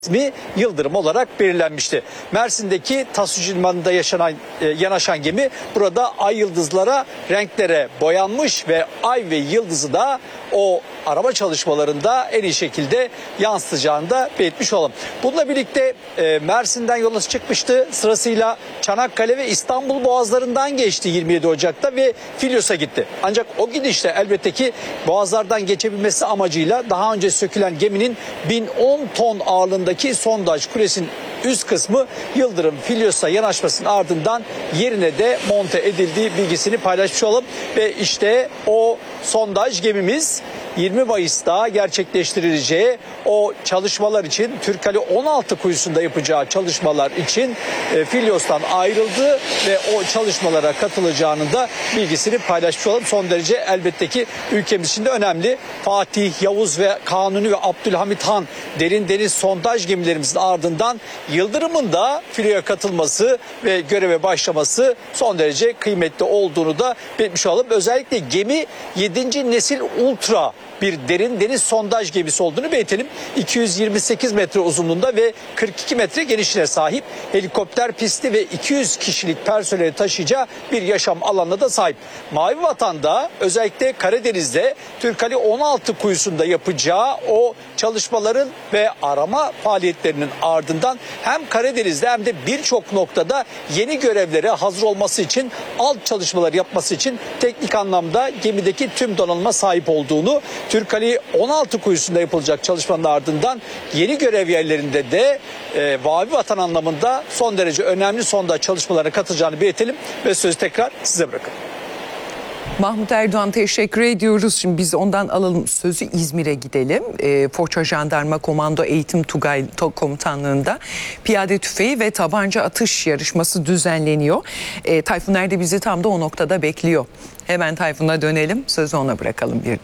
ismi Yıldırım olarak belirlenmişti. Mersin'deki Tasuç Limanı'nda yanaşan gemi burada ay yıldızlara, renklere boyanmış ve ay ve yıldızı da o arama çalışmalarında en iyi şekilde yansıtacağını da belirtmiş olalım. Bununla birlikte Mersin'den yola çıkmıştı. Sırasıyla Çanakkale ve İstanbul boğazlarından geçti 27 Ocak'ta ve Filyos'a gitti. Ancak o gidişte elbette ki boğazlardan geçebilmesi amacıyla daha önce sökülen geminin 1010 ton ağırlığındaki sondaj kulesinin üst kısmı Yıldırım Filyos'a yanaşmasının ardından yerine de monte edildiği bilgisini paylaşmış olalım. Ve işte o sondaj gemimiz 20 Mayıs'ta gerçekleştirileceği o çalışmalar için Türkali 16 kuyusunda yapacağı çalışmalar için Filyos'tan ayrıldı ve o çalışmalara katılacağının da bilgisini paylaşmış olalım. Son derece elbette ki ülkemiz için de önemli. Fatih, Yavuz ve Kanuni ve Abdülhamit Han derin deniz sondaj gemilerimizin ardından Yıldırım'ın da Filyos'a katılması ve göreve başlaması son derece kıymetli olduğunu da belirtmiş olalım. Özellikle gemi 7. nesil ultra bir derin deniz sondaj gemisi olduğunu belirtelim. 228 metre uzunluğunda ve 42 metre genişliğine sahip, helikopter pisti ve 200 kişilik personeli taşıyacağı bir yaşam alanına da sahip. Mavi Vatan'da özellikle Karadeniz'de Türkali 16 kuyusunda yapacağı o çalışmaların ve arama faaliyetlerinin ardından hem Karadeniz'de hem de birçok noktada yeni görevlere hazır olması için, alt çalışmalar yapması için teknik anlamda gemideki tüm donanıma sahip olduğunu, Türkali 16 kuyusunda yapılacak çalışmanın ardından yeni görev yerlerinde de Mavi Vatan anlamında son derece önemli sondaj çalışmalarına katılacağını belirtelim ve sözü tekrar size bırakalım. Mahmut Erdoğan teşekkür ediyoruz. Şimdi biz ondan alalım sözü, İzmir'e gidelim. Foça Jandarma Komando Eğitim Tugay Komutanlığı'nda piyade tüfeği ve tabanca atış yarışması düzenleniyor. Tayfun Erdi bizi tam da o noktada bekliyor. Hemen Tayfun'a dönelim, sözü ona bırakalım bir de.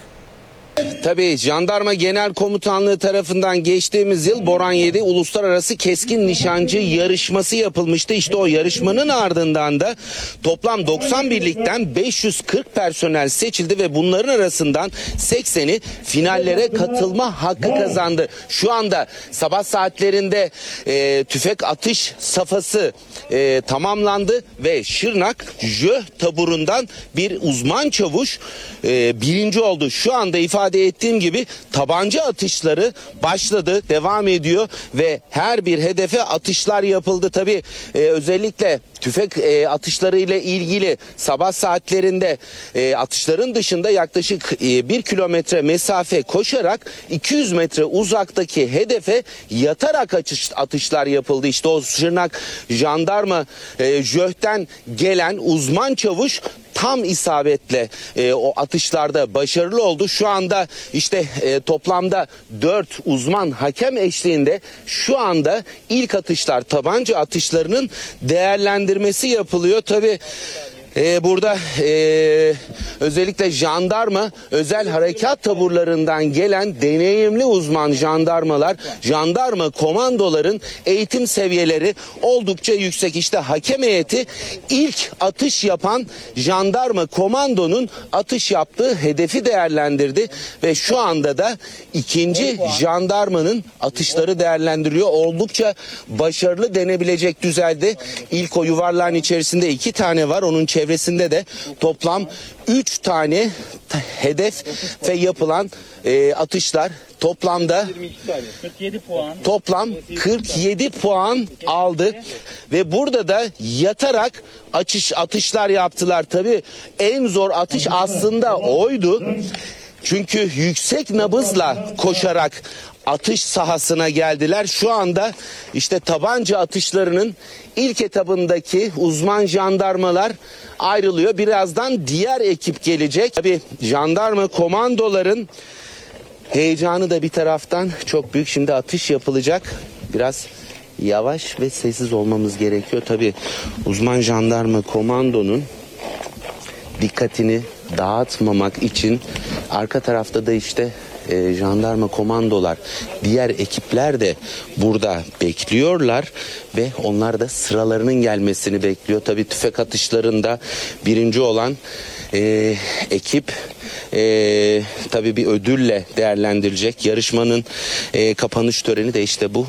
Tabii Jandarma Genel Komutanlığı tarafından geçtiğimiz yıl Boran 7 Uluslararası Keskin Nişancı yarışması yapılmıştı. İşte o yarışmanın ardından da toplam 90 birlikten 540 personel seçildi ve bunların arasından 80'i finallere katılma hakkı kazandı. Şu anda sabah saatlerinde tüfek atış safhası tamamlandı ve Şırnak Jöh taburundan bir uzman çavuş birinci oldu. Şu anda ifade ettiğim gibi tabanca atışları başladı, devam ediyor ve her bir hedefe atışlar yapıldı. Tabii özellikle tüfek atışları ile ilgili sabah saatlerinde atışların dışında yaklaşık 1 kilometre mesafe koşarak 200 metre uzaktaki hedefe yatarak atışlar yapıldı. İşte o Şırnak Jandarma Jöh'ten gelen uzman çavuş tam isabetle o atışlarda başarılı oldu. Şu anda işte toplamda 4 uzman hakem eşliğinde şu anda ilk atışlar, tabanca atışlarının değerlendirmesi yapılıyor. Tabii burada özellikle jandarma özel harekat taburlarından gelen deneyimli uzman jandarmalar, jandarma komandoların eğitim seviyeleri oldukça yüksek. İşte hakem heyeti ilk atış yapan jandarma komandonun atış yaptığı hedefi değerlendirdi ve şu anda da ikinci jandarmanın atışları değerlendiriyor. Oldukça başarılı denebilecek düzeyde. İlk o yuvarlağın içerisinde 2 tane var. Onun çevresinde de toplam 3 tane hedef ve yapılan atışlar toplamda 47 puan aldı ve burada da yatarak atışlar yaptılar. Tabii en zor atış aslında oydu. Çünkü yüksek nabızla koşarak atış sahasına geldiler. Şu anda işte tabanca atışlarının ilk etabındaki uzman jandarmalar ayrılıyor. Birazdan diğer ekip gelecek. Tabii jandarma komandoların heyecanı da bir taraftan çok büyük. Şimdi atış yapılacak. Biraz yavaş ve sessiz olmamız gerekiyor. Tabii uzman jandarma komandonun dikkatini dağıtmamak için arka tarafta da işte jandarma komandolar, diğer ekipler de burada bekliyorlar ve onlar da sıralarının gelmesini bekliyor. Tabii tüfek atışlarında birinci olan ekip tabii bir ödülle değerlendirilecek. Yarışmanın kapanış töreni de işte bu